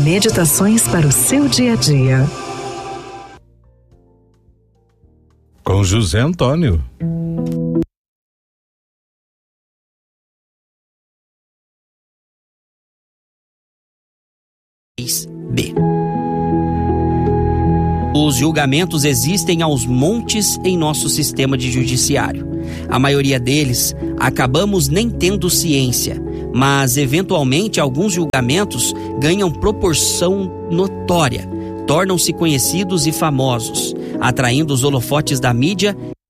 Meditações para o seu dia a dia. Com José Antônio. B. Os julgamentos existem aos montes em nosso sistema de judiciário. A maioria deles acabamos nem tendo ciência, mas eventualmente alguns julgamentos ganham proporção notória, tornam-se conhecidos e famosos, atraindo os holofotes da mídia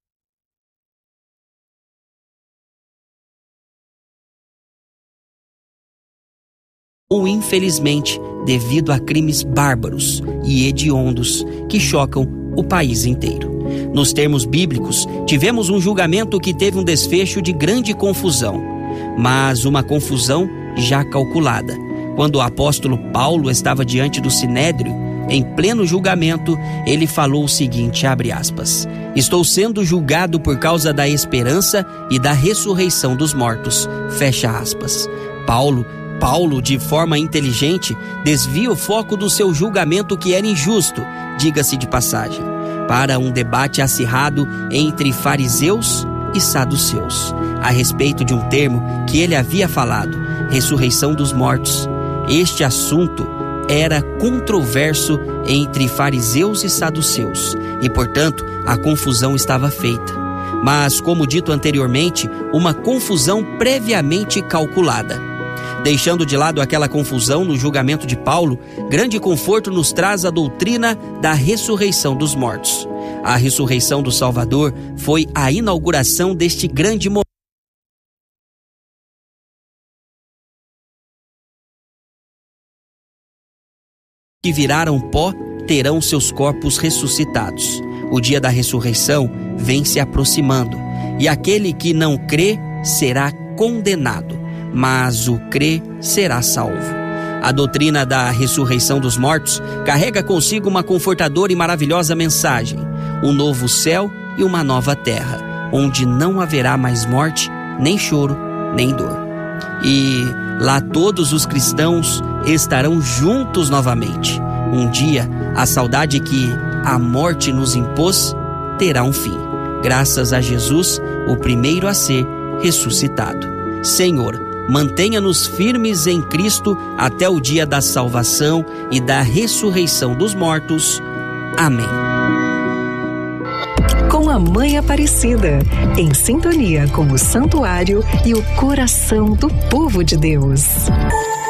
ou, infelizmente, devido a crimes bárbaros e hediondos que chocam o país inteiro. Nos termos bíblicos, tivemos um julgamento que teve um desfecho de grande confusão, mas uma confusão já calculada. Quando o apóstolo Paulo estava diante do Sinédrio, em pleno julgamento, ele falou o seguinte, abre aspas, estou sendo julgado por causa da esperança e da ressurreição dos mortos, fecha aspas. Paulo, de forma inteligente, desvia o foco do seu julgamento que era injusto, diga-se de passagem, para um debate acirrado entre fariseus e saduceus, a respeito de um termo que ele havia falado, ressurreição dos mortos. Este assunto era controverso entre fariseus e saduceus, e, portanto, a confusão estava feita. Mas, como dito anteriormente, uma confusão previamente calculada. Deixando de lado aquela confusão no julgamento de Paulo, grande conforto nos traz a doutrina da ressurreição dos mortos. A ressurreição do Salvador foi a inauguração deste grande momento. Que viraram pó terão seus corpos ressuscitados. O dia da ressurreição vem se aproximando, e aquele que não crê será condenado, mas o crê será salvo. A doutrina da ressurreição dos mortos carrega consigo uma confortadora e maravilhosa mensagem: um novo céu e uma nova terra, onde não haverá mais morte, nem choro, nem dor. E lá todos os cristãos estarão juntos novamente. Um dia, a saudade que a morte nos impôs terá um fim, graças a Jesus, o primeiro a ser ressuscitado. Senhor, mantenha-nos firmes em Cristo até o dia da salvação e da ressurreição dos mortos. Amém. Com a Mãe Aparecida, em sintonia com o santuário e o coração do povo de Deus.